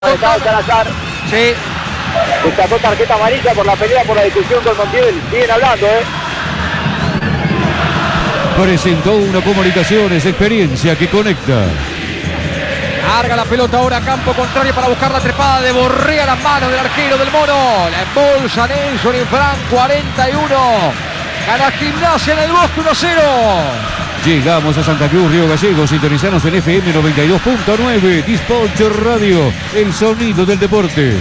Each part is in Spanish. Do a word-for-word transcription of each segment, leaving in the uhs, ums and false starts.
Estaba Salazar. Sí. Le sacó tarjeta amarilla por la pelea, por la discusión con Montiel. Siguen hablando, ¿eh? Presentó una Comunicaciones, experiencia que conecta. Larga la pelota ahora a campo contrario para buscar la trepada de Borré a las manos del arquero del Mono. La embolsa Nelson Infran, cuarenta y uno. Gana Gimnasia en el Bosque, uno cero. Llegamos a Santa Cruz, Río Gallegos, sintonizanos en F M noventa y dos punto nueve, Dispatch Radio, el sonido del deporte.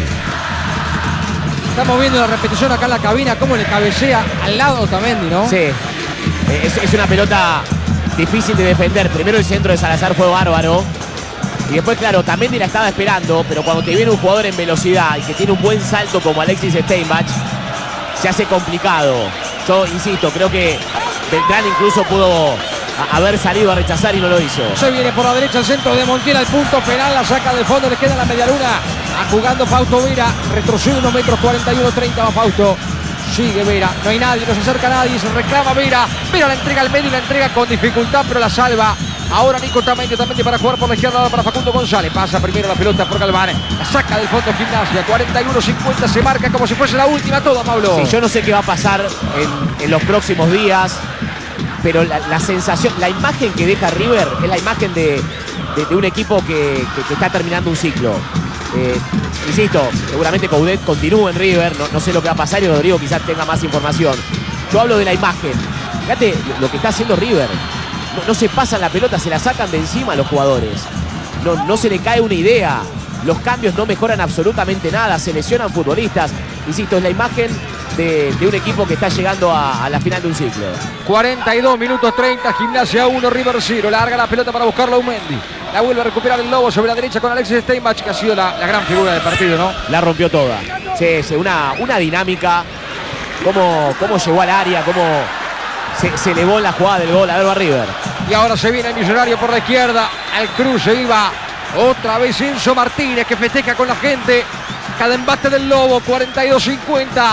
Estamos viendo la repetición acá en la cabina, cómo le cabecea al lado Otamendi, ¿no? Sí, es, es una pelota difícil de defender. Primero el centro de Salazar fue bárbaro. Y después, claro, Otamendi la estaba esperando, pero cuando te viene un jugador en velocidad y que tiene un buen salto como Alexis Steinbach, se hace complicado. Yo insisto, creo que Beltrán incluso pudo haber salido a rechazar y no lo hizo. Se viene por la derecha el centro de Montiel al punto penal, la saca del fondo, le queda la media luna. A jugando Fausto Vera, retrocede unos metros, cuarenta y uno treinta va Fausto. Sigue Vera, no hay nadie, no se acerca nadie, se reclama Vera. Vera la entrega al medio y la entrega con dificultad, pero la salva. Ahora Nico Tamendi, Tamendi para jugar por la izquierda, ahora para Facundo González. Pasa primero la pelota por Galván, la saca del fondo Gimnasia, cuarenta y uno cincuenta, se marca como si fuese la última toda, Pablo. Sí, yo no sé qué va a pasar en, en los próximos días, pero la, la sensación, la imagen que deja River es la imagen de, de, de un equipo que, que, que está terminando un ciclo. Eh, insisto, seguramente Coudet continúa en River, no, no sé lo que va a pasar y Rodrigo quizás tenga más información. Yo hablo de la imagen. Fíjate lo que está haciendo River. No, no se pasan la pelota, se la sacan de encima a los jugadores. No, no se le cae una idea. Los cambios no mejoran absolutamente nada, se lesionan futbolistas. Insisto, es la imagen de, de un equipo que está llegando a, a la final de un ciclo. cuarenta y dos minutos treinta, Gimnasia uno, River cero. Larga la pelota para buscarlo a Umendi. La vuelve a recuperar el Lobo sobre la derecha con Alexis Steinbach, que ha sido la, la gran figura del partido, ¿no? La rompió toda. Sí, sí, una, una dinámica. Cómo, cómo llegó al área, cómo se, se elevó en la jugada del gol. A ver, va River. Y ahora se viene el Millonario por la izquierda. Al cruce iba otra vez Enzo Martínez, que festeja con la gente. Cada embate del Lobo, cuarenta y dos cincuenta.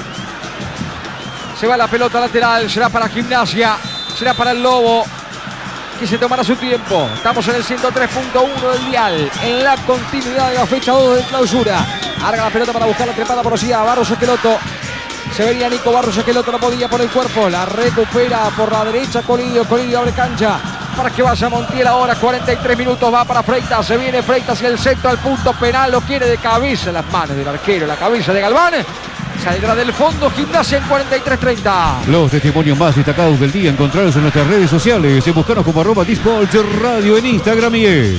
Se va la pelota lateral, será para Gimnasia, será para el Lobo, que se tomará su tiempo. Estamos en el ciento tres punto uno del dial, en la continuidad de la fecha dos de clausura. Larga la pelota para buscar la trepada por Osía, Barros Esqueloto. Se venía Nico Barros Esqueloto, no podía por el cuerpo. La recupera por la derecha Colidio, Colidio abre cancha para que vaya Montiel ahora. cuarenta y tres minutos, va para Freitas, se viene Freitas y el centro al punto penal, lo quiere de cabeza, las manos del arquero, la cabeza de Galván. Saldrá del fondo Gimnasia en cuarenta y tres treinta. Los testimonios más destacados del día encontrados en nuestras redes sociales. Buscanos como arroba Dispatch Radio en Instagram y X.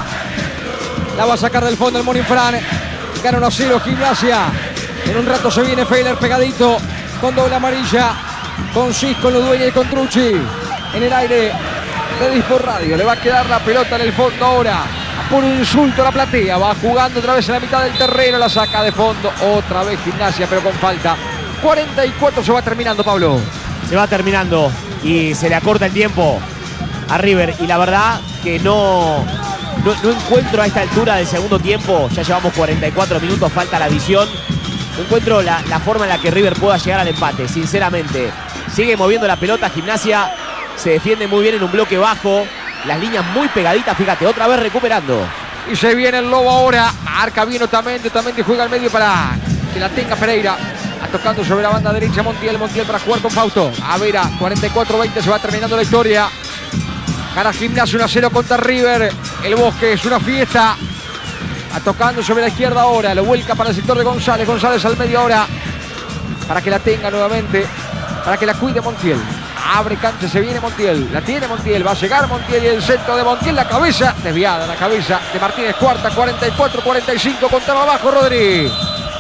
La va a sacar del fondo el Mono Infran. Gana uno a cero Gimnasia. En un rato se viene Feiler pegadito con doble amarilla. Con Cis, con Ludueña y con Trucci. En el aire de Dispatch Radio. Le va a quedar la pelota en el fondo ahora. Por un insulto a la platea, va jugando otra vez en la mitad del terreno, la saca de fondo, otra vez Gimnasia, pero con falta. cuarenta y cuatro se va terminando, Pablo. Se va terminando y se le acorta el tiempo a River. Y la verdad que no, no, no encuentro a esta altura del segundo tiempo, ya llevamos cuarenta y cuatro minutos, falta la visión. No encuentro la, la forma en la que River pueda llegar al empate, sinceramente. Sigue moviendo la pelota, Gimnasia se defiende muy bien en un bloque bajo. Las líneas muy pegaditas, fíjate, otra vez recuperando. Y se viene el Lobo ahora. Marca bien Otamendi, Otamendi juega al medio para que la tenga Pereira. Tocando sobre la banda derecha Montiel, Montiel para jugar con Fausto. A Vera, cuarenta y cuatro veinte, se va terminando la historia. Gana Gimnasia uno a cero contra River. El Bosque es una fiesta. A tocando sobre la izquierda ahora. Lo vuelca para el sector de González. González al medio ahora. Para que la tenga nuevamente. Para que la cuide Montiel. Abre cancha, se viene Montiel, la tiene Montiel, va a llegar Montiel y el centro de Montiel, la cabeza, desviada la cabeza de Martínez Cuarta, cuarenta y cuatro cuarenta y cinco, contaba abajo Rodri.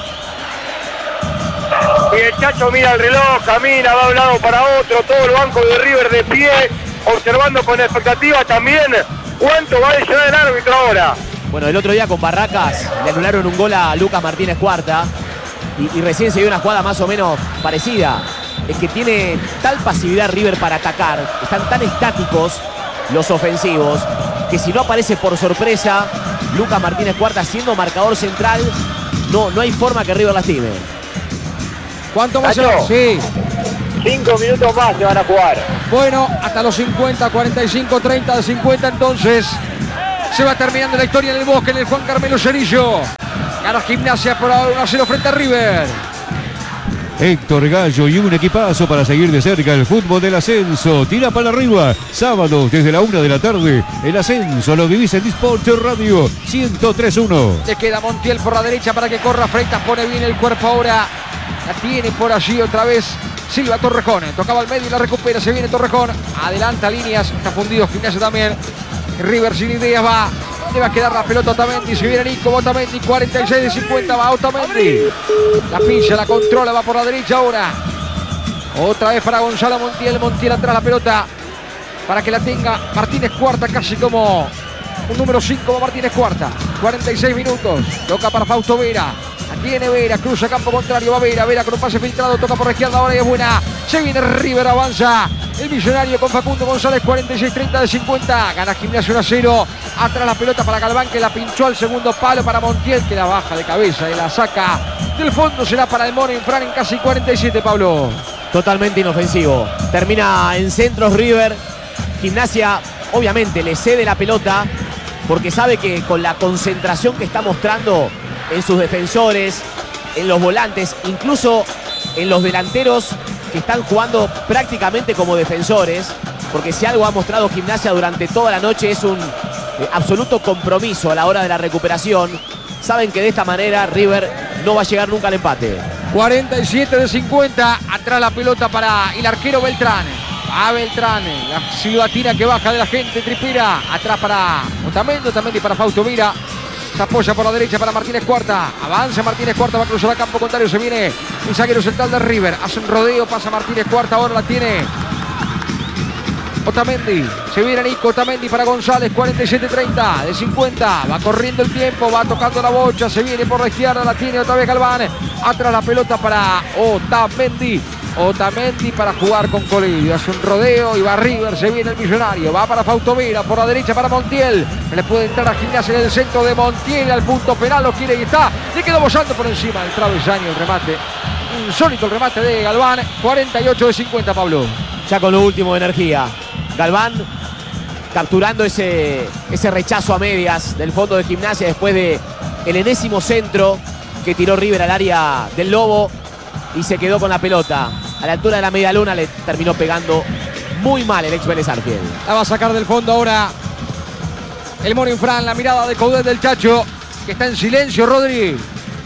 Y el Chacho mira el reloj, camina, va de un lado para otro, todo el banco de River de pie, observando con expectativa también cuánto va a llenar el árbitro ahora. Bueno, el otro día con Barracas le anularon un gol a Lucas Martínez Cuarta y, y recién se dio una jugada más o menos parecida. Es que tiene tal pasividad River para atacar, están tan estáticos los ofensivos, que si no aparece por sorpresa Lucas Martínez Cuarta siendo marcador central, no, no hay forma que River lastime. ¿Cuánto más? Nacho, sí. Cinco minutos más se van a jugar. Bueno, hasta los cincuenta, cuarenta y cinco, treinta, de cincuenta entonces. Se va terminando la historia en el Bosque, en el Juan Carmelo Cerillo. Gana Gimnasia por ahora uno a cero frente a River. Héctor Gallo y un equipazo para seguir de cerca el fútbol del ascenso. Tira para arriba. Sábado desde la una de la tarde. El ascenso lo vivís en Disport Radio ciento tres punto uno. Le queda Montiel por la derecha para que corra Freitas. Pone bien el cuerpo ahora. La tiene por allí otra vez Silva Torrejón. Tocaba al medio y la recupera. Se viene Torrejón. Adelanta líneas. Está fundido Gimnasia también. River sin ideas va. Le va a quedar la pelota a Otamendi. Si viene Nico Otamendi. cuarenta y seis de cincuenta va Otamendi. La pilla, la controla. Va por la derecha ahora. Otra vez para Gonzalo Montiel. Montiel atrás la pelota. Para que la tenga Martínez Cuarta. Casi como un número cinco Martínez Cuarta. cuarenta y seis minutos. Toca para Fausto Vera. Tiene Vera, cruza campo contrario, va Vera, Vera con un pase filtrado, toca por la izquierda, ahora y es buena. Se viene River, avanza el Millonario con Facundo González, cuarenta y seis treinta de cincuenta. Gana Gimnasia uno a cero. Atrás la pelota para Galván, que la pinchó al segundo palo para Montiel, que la baja de cabeza y la saca del fondo. Será para el Mono Infran en casi cuarenta y siete, Pablo. Totalmente inofensivo. Termina en centros River. Gimnasia obviamente le cede la pelota porque sabe que con la concentración que está mostrando en sus defensores, en los volantes, incluso en los delanteros que están jugando prácticamente como defensores, porque si algo ha mostrado Gimnasia durante toda la noche es un eh, absoluto compromiso a la hora de la recuperación. Saben que de esta manera River no va a llegar nunca al empate. cuarenta y siete de cincuenta, atrás la pelota para el arquero Beltrán. A Beltrán, la silbatina que baja de la gente, Tripira, atrás para Otamendi, Otamendi para Fausto Vera. Se apoya por la derecha para Martínez Cuarta. Avanza Martínez Cuarta, va a cruzar a campo contrario. Se viene el zaguero central de River. Hace un rodeo, pasa Martínez Cuarta. Ahora la tiene Otamendi. Se viene Nico Otamendi para González. cuarenta y siete treinta de cincuenta. Va corriendo el tiempo, va tocando la bocha. Se viene por la izquierda, la tiene otra vez Galván. Atrás la pelota para Otamendi. Otamendi para jugar con Colidio. Hace un rodeo y va River. Se viene el Millonario. Va para Fausto Vera. Por la derecha para Montiel. Le puede entrar a Gimnasia en el centro de Montiel. Al punto penal lo quiere y está. Le quedó bollando por encima del travesaño el remate. Insólito el remate de Galván. cuarenta y ocho de cincuenta, Pablo. Ya con lo último de energía. Galván capturando ese, ese rechazo a medias del fondo de Gimnasia después de el enésimo centro que tiró River al área del Lobo y se quedó con la pelota. A la altura de la media luna le terminó pegando muy mal el ex Vélez Arfiel. La va a sacar del fondo ahora el Mono Infran. La mirada de Coudet del Chacho, que está en silencio, Rodri.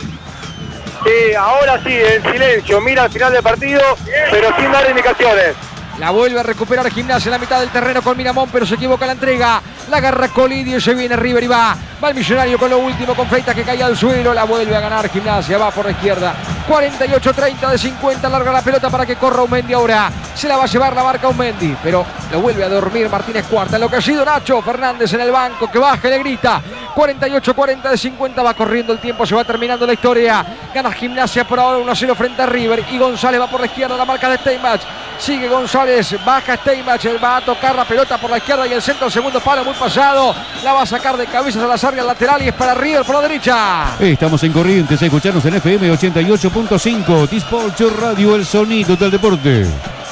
Sí, ahora sí, en silencio. Mira al final del partido, pero sin dar indicaciones. La vuelve a recuperar Gimnasia en la mitad del terreno con Miramón, pero se equivoca la entrega. La agarra Colidio y se viene River y va. Va el Millonario con lo último, con Freitas que cae al suelo. La vuelve a ganar Gimnasia, va por la izquierda. cuarenta y ocho treinta de cincuenta, larga la pelota para que corra Aumendi ahora. Se la va a llevar la marca Aumendi, pero lo vuelve a dormir Martínez Cuarta. Lo que ha sido Nacho Fernández en el banco, que baja y le grita. cuarenta y ocho cuarenta de cincuenta, va corriendo el tiempo, se va terminando la historia. Gana Gimnasia por ahora uno a cero frente a River. Y González va por la izquierda, la marca de Steinbach. Sigue González, baja Steinbach, va a tocar la pelota por la izquierda y el centro al segundo palo, muy pasado. La va a sacar de cabeza Salazar al lateral y es para River por la derecha. Estamos en Corrientes, escucharnos en F M ochenta y ocho punto cinco. Disport Radio, el sonido del deporte.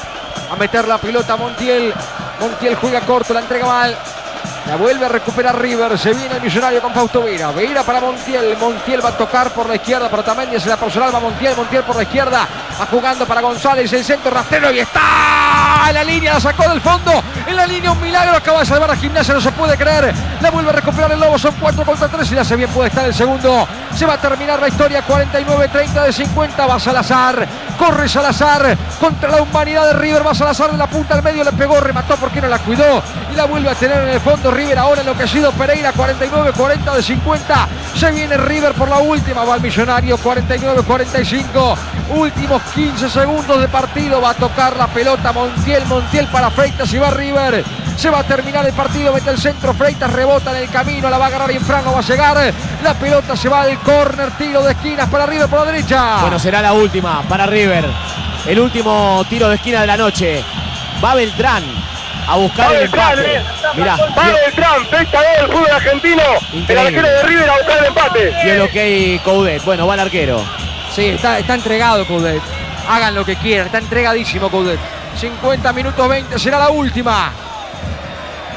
A meter la pelota Montiel. Montiel juega corto, la entrega mal. La vuelve a recuperar River. Se viene el Millonario con Fausto Vera. Vera para Montiel. Montiel va a tocar por la izquierda para Otamendi. Es la personal, va Montiel. Montiel por la izquierda. Va jugando para González. El centro rastrero y está en la línea. La sacó del fondo. En la línea un milagro. Acaba de salvar a Gimnasia. No se puede creer. La vuelve a recuperar el Lobo. Son cuatro contra tres. Y la hace bien. Puede estar el segundo. Se va a terminar la historia. cuarenta y nueve treinta de cincuenta. Va Salazar. Corre Salazar contra la humanidad de River. Va Salazar de la punta al medio. Le pegó. Remató porque no la cuidó. Y la vuelve a tener en el fondo River. Ahora enloquecido Pereira. cuarenta y nueve cuarenta de cincuenta. Se viene River por la última. Va el Millonario. cuarenta y nueve cuarenta y cinco. Últimos quince segundos de partido. Va a tocar la pelota Montiel. Montiel para Freitas y va River. Se va a terminar el partido. Mete el centro. Freitas rebota en el camino. La va a agarrar Infran. No va a llegar. La pelota se va al córner. Tiro de esquinas para River por la derecha. Bueno, será la última para River. El último tiro de esquina de la noche. Va Beltrán a buscar el empate. Mirá, Va Beltrán, fecha del fútbol argentino. Increíble. El arquero de River a buscar el empate. y el ok Coudet. Bueno, va el arquero. Sí, está, está entregado Coudet. Hagan lo que quieran. Está entregadísimo Coudet. cincuenta minutos veinte. Será la última.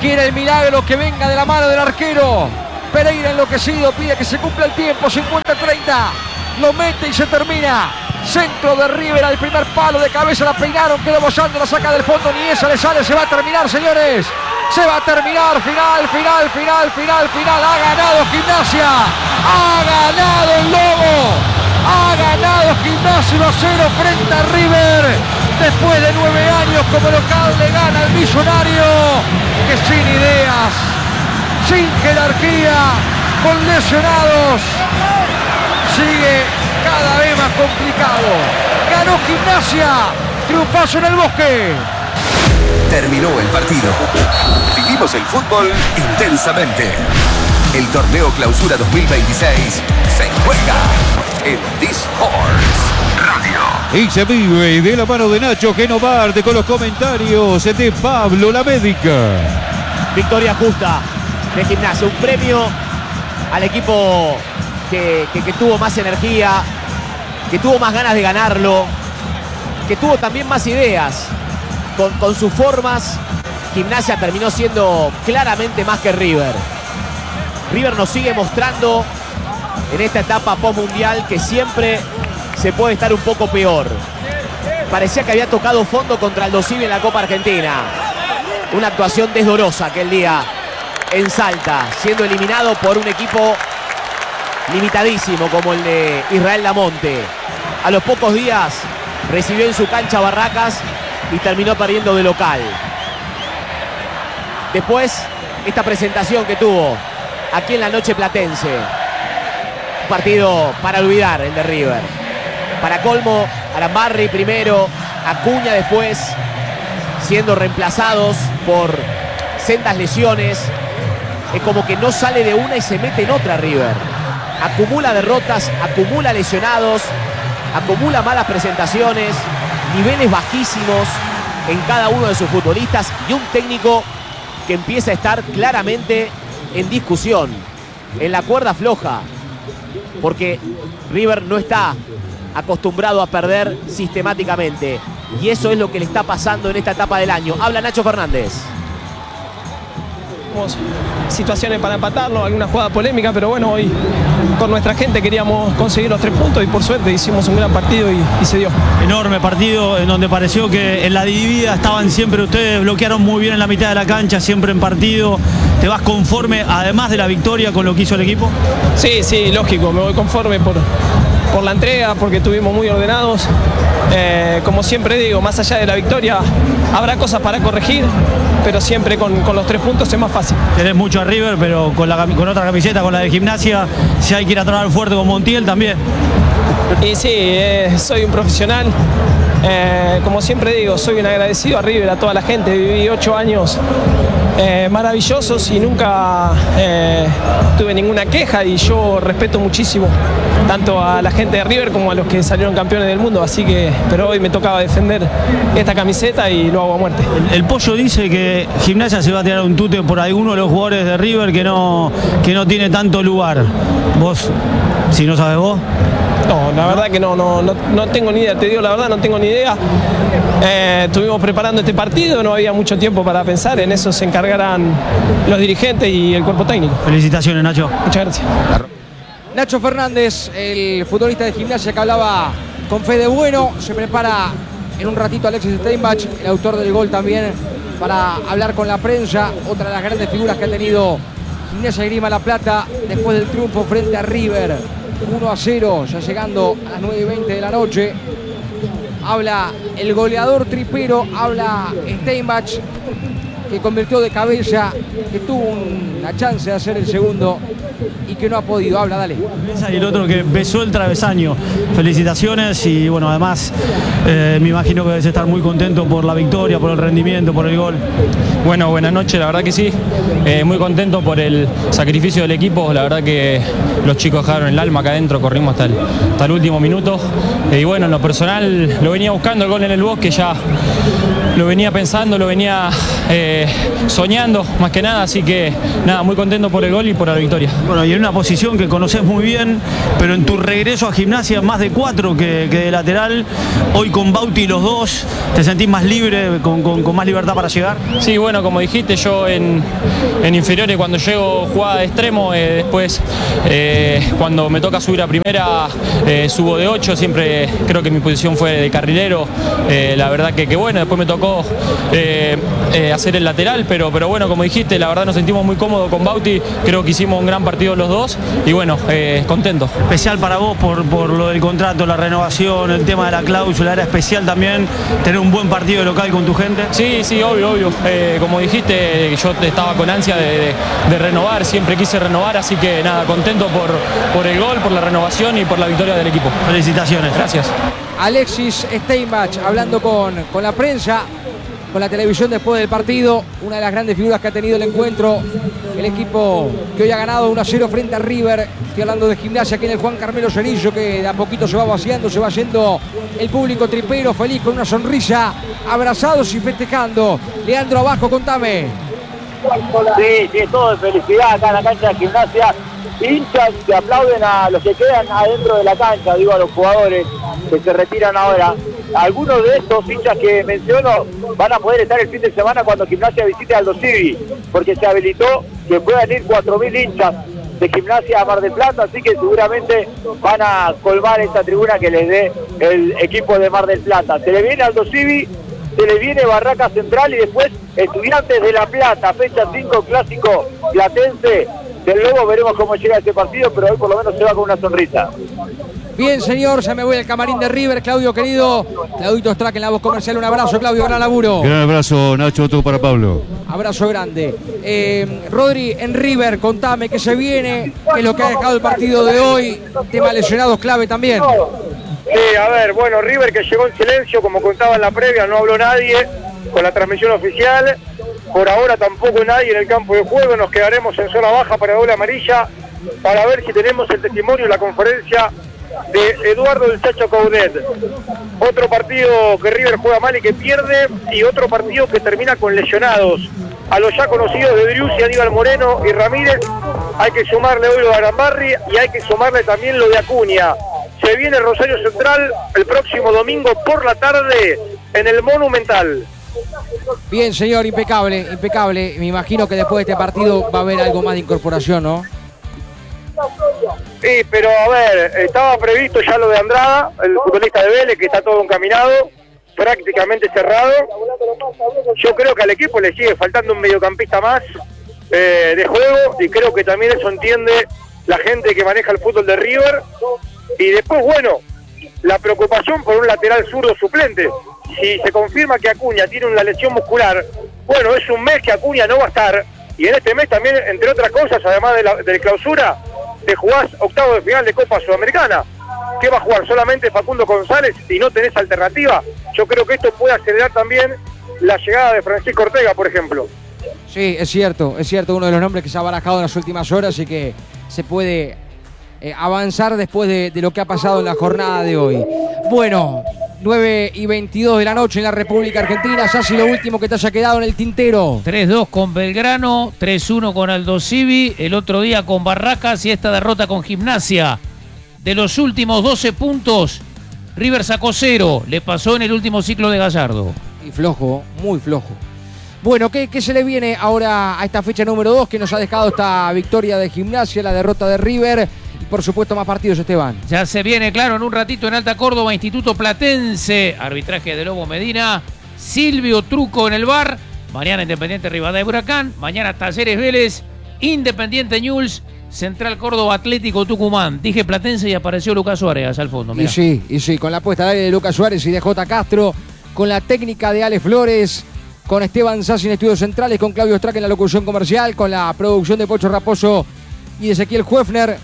quiere el milagro que venga de la mano del arquero. Pereira enloquecido, pide que se cumpla el tiempo. cincuenta treinta. Lo mete y se termina. Centro de River al primer palo, de cabeza la peinaron, quedó bollando, la saca del fondo, ni esa le sale, se va a terminar, señores. Se va a terminar, final, final, final, final, final. Ha ganado Gimnasia. Ha ganado el Lobo. Ha ganado Gimnasia uno a cero frente a River. Después de nueve años como local le gana el millonario, que sin ideas, sin jerarquía, con lesionados, sigue cada vez más complicado. Ganó Gimnasia. Triunfazo en el Bosque. Terminó el partido. Vivimos el fútbol intensamente. El torneo Clausura dos mil veintiséis se juega en D-Sports Radio. Y se vive de la mano de Nacho Genovarte con los comentarios de Pablo La Médica. Victoria justa de Gimnasia. Un premio al equipo que, que, que tuvo más energía, que tuvo más ganas de ganarlo, que tuvo también más ideas. Con, con sus formas, Gimnasia terminó siendo claramente más que River. River nos sigue mostrando en esta etapa post-mundial que siempre se puede estar un poco peor. Parecía que había tocado fondo contra Aldo Civi en la Copa Argentina. Una actuación desdorosa aquel día en Salta, siendo eliminado por un equipo limitadísimo como el de Israel Damonte. A los pocos días recibió en su cancha Barracas y terminó perdiendo de local. Después, esta presentación que tuvo aquí en la noche platense. Un partido para olvidar, el de River. Para colmo, Arambarri primero, Acuña después, siendo reemplazados por sendas lesiones. Es como que no sale de una y se mete en otra River. Acumula derrotas, acumula lesionados, acumula malas presentaciones, niveles bajísimos en cada uno de sus futbolistas y un técnico que empieza a estar claramente en discusión, en la cuerda floja, porque River no está acostumbrado a perder sistemáticamente y eso es lo que le está pasando en esta etapa del año. Habla Nacho Fernández. Situaciones para empatarlo, alguna jugada polémica, pero bueno, hoy con nuestra gente queríamos conseguir los tres puntos y por suerte hicimos un gran partido y, y se dio. Enorme partido en donde pareció que en la dividida estaban siempre ustedes, bloquearon muy bien en la mitad de la cancha, siempre en partido. ¿Te vas conforme, además de la victoria, con lo que hizo el equipo? Sí, sí, lógico, me voy conforme por, por la entrega, porque estuvimos muy ordenados. Eh, como siempre digo, más allá de la victoria, habrá cosas para corregir, pero siempre con, con los tres puntos es más fácil. Tenés mucho a River, pero con, la, con otra camiseta, con la de Gimnasia, si hay que ir a trabajar fuerte con Montiel también. Y sí, eh, soy un profesional. Eh, como siempre digo, soy un agradecido a River, a toda la gente. Viví ocho años eh, maravillosos y nunca eh, tuve ninguna queja y yo respeto muchísimo tanto a la gente de River como a los que salieron campeones del mundo, así que, pero hoy me tocaba defender esta camiseta y lo hago a muerte. El, el Pollo dice que Gimnasia se va a tirar un tute por alguno de los jugadores de River que no, que no tiene tanto lugar. Vos, si no sabes vos. No, la verdad que no, no, no, no tengo ni idea, te digo la verdad, no tengo ni idea. Eh, estuvimos preparando este partido, no había mucho tiempo para pensar, en eso se encargarán los dirigentes y el cuerpo técnico. Felicitaciones, Nacho. Muchas gracias. Nacho Fernández, el futbolista de Gimnasia que hablaba con Fede Bueno, se prepara en un ratito Alexis Steinbach, el autor del gol también, para hablar con la prensa, otra de las grandes figuras que ha tenido Gimnasia Grima La Plata después del triunfo frente a River. uno a cero, ya llegando a las nueve y veinte de la noche. Habla el goleador tripero, habla Steinbach, que convirtió de cabeza, que tuvo una chance de hacer el segundo y que no ha podido. Habla, dale. Y el otro que besó el travesaño. Felicitaciones y bueno, además eh, me imagino que debes estar muy contento por la victoria, por el rendimiento, por el gol. Bueno, buenas noches, la verdad que sí. Eh, muy contento por el sacrificio del equipo. La verdad que los chicos dejaron el alma acá adentro, corrimos hasta el, hasta el último minuto. Eh, y bueno, en lo personal lo venía buscando el gol en el Bosque, ya lo venía pensando, lo venía eh, soñando más que nada. Así que nada, muy contento por el gol y por la victoria. Bueno, y en una posición que conoces muy bien, pero en tu regreso a Gimnasia más de cuatro que, que de lateral. Hoy con Bauti los dos, ¿te sentís más libre, con, con, con más libertad para llegar? Sí, bueno. bueno, como dijiste, yo en, en inferiores cuando llego jugada de extremo, eh, después eh, cuando me toca subir a primera eh, subo de ocho, siempre creo que mi posición fue de carrilero, eh, la verdad que, que bueno, después me tocó eh, eh, hacer el lateral, pero, pero bueno, como dijiste, la verdad nos sentimos muy cómodos con Bauti, creo que hicimos un gran partido los dos y bueno, eh, contento. Especial para vos por, por lo del contrato, la renovación, el tema de la cláusula, era especial también tener un buen partido de local con tu gente. Sí, sí, obvio, obvio. Eh, como dijiste, yo estaba con ansia de, de, de renovar, siempre quise renovar, así que nada, contento por, por el gol, por la renovación y por la victoria del equipo. Felicitaciones. Gracias. Alexis Steinbach hablando con, con la prensa, con la televisión después del partido, una de las grandes figuras que ha tenido el encuentro, el equipo que hoy ha ganado uno a cero frente a River. Estoy hablando de Gimnasia aquí en el Juan Carmelo Cerrillo, que de a poquito se va vaciando, se va yendo el público tripero, feliz con una sonrisa, abrazados y festejando. Leandro Abajo, contame. Sí, sí, es todo de felicidad acá en la cancha de Gimnasia. Hinchas que aplauden a los que quedan adentro de la cancha, digo a los jugadores que se retiran ahora. Algunos de estos hinchas que menciono van a poder estar el fin de semana cuando Gimnasia visite Aldo Civi, porque se habilitó que puedan ir cuatro mil hinchas de Gimnasia a Mar del Plata, así que seguramente van a colmar esta tribuna que les dé el equipo de Mar del Plata. Se le viene Aldo Civi, se le viene Barraca Central y después Estudiantes de La Plata, fecha cinco, clásico platense del Lobo. Veremos cómo llega este partido, pero hoy por lo menos se va con una sonrisa. Bien, señor, ya me voy al camarín de River. Claudio, querido, Claudito Strack en la voz comercial. Un abrazo, Claudio, gran laburo. Gran abrazo, Nacho, todo para Pablo. Abrazo grande. Eh, Rodri, en River, contame qué se viene, qué es lo que ha dejado el partido de hoy. Tema lesionados clave también. Sí, a ver, bueno, River que llegó en silencio, como contaba en la previa, no habló nadie con la transmisión oficial. Por ahora tampoco nadie en el campo de juego. Nos quedaremos en zona baja para doble amarilla para ver si tenemos el testimonio y la conferencia de Eduardo del Chacho Coudet. Otro partido que River juega mal y que pierde, y otro partido que termina con lesionados. A los ya conocidos de Driussi, Aníbal Moreno y Ramírez hay que sumarle hoy lo de Arambarri y hay que sumarle también lo de Acuña. Se viene Rosario Central el próximo domingo por la tarde en el Monumental. Bien, señor, impecable, impecable. Me imagino que después de este partido va a haber algo más de incorporación, ¿no? Sí, pero a ver, estaba previsto ya lo de Andrada, el futbolista de Vélez, que está todo encaminado, prácticamente cerrado. Yo creo que al equipo le sigue faltando un mediocampista más eh, de juego, y creo que también eso entiende la gente que maneja el fútbol de River. Y después, bueno, la preocupación por un lateral zurdo suplente. Si se confirma que Acuña tiene una lesión muscular, bueno, es un mes que Acuña no va a estar, y en este mes también, entre otras cosas, además de la, de la clausura, te jugás octavo de final de Copa Sudamericana. ¿Qué va a jugar solamente Facundo González si no tenés alternativa? Yo creo que esto puede acelerar también la llegada de Francisco Ortega, por ejemplo. Sí, es cierto, es cierto, uno de los nombres que se ha barajado en las últimas horas y que se puede eh, avanzar después de, de lo que ha pasado en la jornada de hoy. Bueno, nueve y veintidós de la noche en la República Argentina. Ya si lo último que te haya quedado en el tintero. tres dos con Belgrano, tres uno con Aldo Civi, el otro día con Barracas y esta derrota con Gimnasia. De los últimos doce puntos, River sacó cero, le pasó en el último ciclo de Gallardo. Y flojo, muy flojo. Bueno, ¿qué, qué se le viene ahora a esta fecha número dos que nos ha dejado esta victoria de Gimnasia, la derrota de River? Y por supuesto más partidos, Esteban. Ya se viene, claro, en un ratito en Alta Córdoba, Instituto Platense, arbitraje de Lobo Medina, Silvio Truco en el V A R, mañana Independiente Rivadavia Huracán, mañana Talleres Vélez, Independiente Newell's, Central Córdoba Atlético Tucumán. Dije Platense y apareció Lucas Suárez al fondo. Mirá. Y sí, y sí, con la puesta de aire de Lucas Suárez y de J. Castro, con la técnica de Ale Flores, con Esteban Sassi en Estudios Centrales, con Claudio Strack en la locución comercial, con la producción de Pocho Raposo y de Ezequiel Huefner,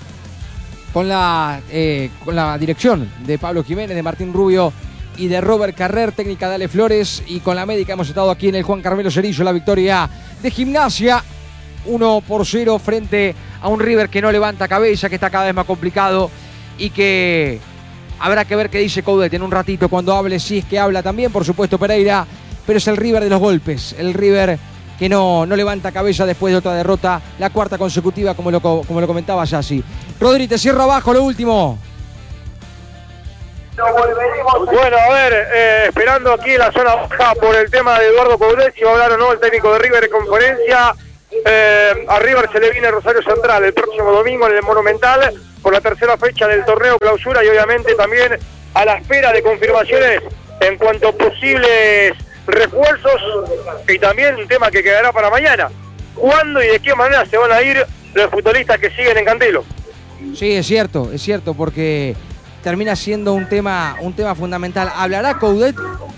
con la, eh, con la dirección de Pablo Jiménez, de Martín Rubio y de Robert Carrer, técnica de Ale Flores, y con la médica hemos estado aquí en el Juan Carmelo Cerrillo, la victoria de Gimnasia, uno por cero frente a un River que no levanta cabeza, que está cada vez más complicado y que habrá que ver qué dice Coudet en un ratito cuando hable, si es que habla también, por supuesto, Pereira, pero es el River de los golpes, el River que no, no levanta cabeza después de otra derrota, la cuarta consecutiva, como lo, como lo comentaba Sassi. Rodri, te cierro abajo lo último. Bueno, a ver, eh, esperando aquí en la zona baja por el tema de Eduardo Coudet, si va a hablar o no el técnico de River en conferencia. Eh, a River se le viene Rosario Central el próximo domingo en el Monumental por la tercera fecha del torneo clausura y obviamente también a la espera de confirmaciones en cuanto a posibles refuerzos y también un tema que quedará para mañana. ¿Cuándo y de qué manera se van a ir los futbolistas que siguen en Cantilo? Sí, es cierto, es cierto, porque termina siendo un tema, un tema fundamental. ¿Hablará Coudet?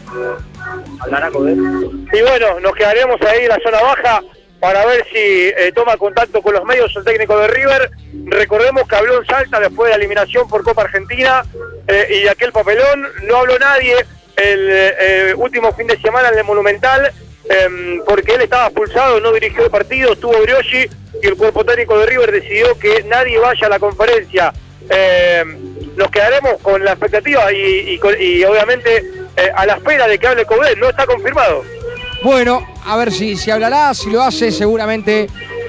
Hablará Coudet. Y bueno, nos quedaremos ahí en la zona baja para ver si eh, toma contacto con los medios el técnico de River. Recordemos que habló en Salta después de la eliminación por Copa Argentina eh, y de aquel papelón. No habló nadie el eh, último fin de semana en el Monumental eh, porque él estaba expulsado, no dirigió el partido, estuvo Briochi y el cuerpo técnico de River decidió que nadie vaya a la conferencia. Eh, nos quedaremos con la expectativa y, y, y obviamente eh, a la espera de que hable Coudet. No está confirmado. Bueno, a ver si, si hablará, si lo hace seguramente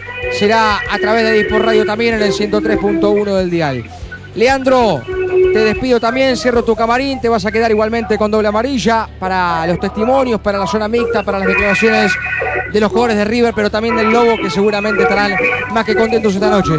será a través de Dispor Radio también en el ciento tres punto uno del dial. Leandro, te despido también, cierro tu camarín, te vas a quedar igualmente con doble amarilla para los testimonios, para la zona mixta, para las declaraciones de los jugadores de River, pero también del Lobo, que seguramente estarán más que contentos esta noche.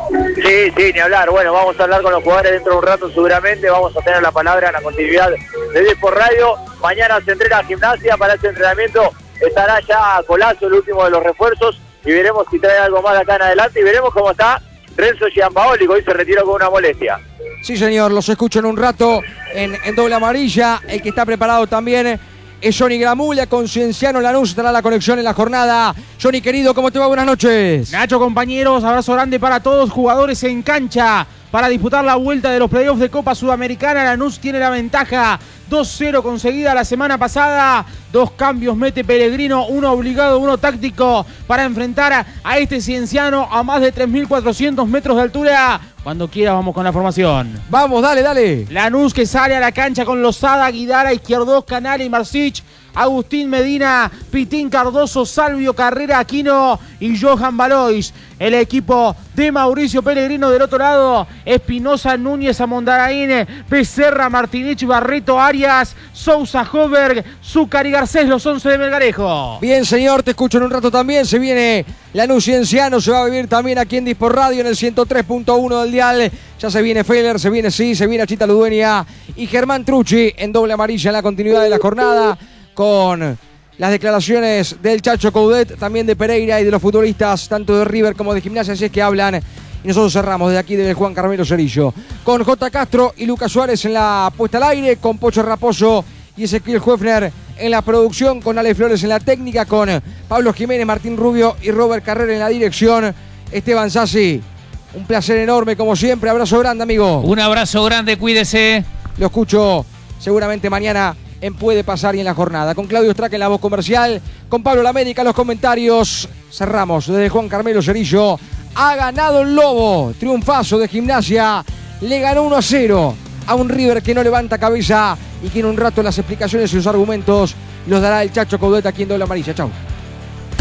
Sí, sí, ni hablar. Bueno, vamos a hablar con los jugadores dentro de un rato seguramente, vamos a tener la palabra en la continuidad de Dispor Radio. Mañana se entrena a Gimnasia, para este entrenamiento estará ya Colazo, el último de los refuerzos, y veremos si trae algo más de acá en adelante, y veremos cómo está Renzo Giampaoli, que hoy se retiró con una molestia. Sí, señor, los escucho en un rato en, en doble amarilla. El que está preparado también es Johnny Gramulia, con Cienciano Lanús, estará la conexión en la jornada. Johnny, querido, ¿cómo te va? Buenas noches. Nacho, compañeros, abrazo grande para todos, jugadores en cancha para disputar la vuelta de los playoffs de Copa Sudamericana. Lanús tiene la ventaja, dos cero conseguida la semana pasada. Dos cambios mete Pellegrino, uno obligado, uno táctico, para enfrentar a, a este Cienciano a más de tres mil cuatrocientos metros de altura. Cuando quiera vamos con la formación. Vamos, dale, dale. Lanús que sale a la cancha con Lozada, Guidara, Izquierdos, Canali, Marcich, Agustín Medina, Pitín Cardoso, Salvio Carrera, Aquino y Johan Valois. El equipo de Mauricio Pellegrino del otro lado, Espinosa, Núñez, Amondaraín, Becerra, Martinich, Barreto, Arias, Sousa, Hoberg, Zúcar y Garcés, los once de Melgarejo. Bien, señor, te escucho en un rato también. Se viene Lanús Cienciano, se va a vivir también aquí en Dispor Radio en el ciento tres punto uno del dial. Ya se viene Feller, se viene sí, se viene Chita Ludueña y Germán Trucci en doble amarilla en la continuidad de la jornada, con las declaraciones del Chacho Coudet, también de Pereira y de los futbolistas tanto de River como de Gimnasia, así es que hablan. Y nosotros cerramos desde aquí desde Juan Carmelo Cerillo con J. Castro y Lucas Suárez en la puesta al aire, con Pocho Raposo y Ezequiel Huefner en la producción, con Ale Flores en la técnica, con Pablo Jiménez, Martín Rubio y Robert Carrera en la dirección. Esteban Sassi, un placer enorme como siempre, abrazo grande, amigo. Un abrazo grande, cuídese. Lo escucho seguramente mañana en Puede Pasar y en la jornada. Con Claudio Strack en la voz comercial, con Pablo Lamérica en los comentarios. Cerramos desde Juan Carmelo Cerillo. Ha ganado el Lobo, triunfazo de Gimnasia, le ganó uno a cero a un River que no levanta cabeza y que en un rato las explicaciones y sus argumentos los dará el Chacho Coudet aquí en doble amarilla. Chau.